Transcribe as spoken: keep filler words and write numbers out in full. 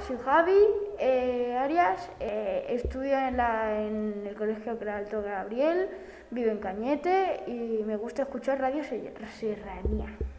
soy Javi eh, Arias, eh, estudio en, la, en el Colegio Alto Gabriel, vivo en Cañete y me gusta escuchar Radio Serranía.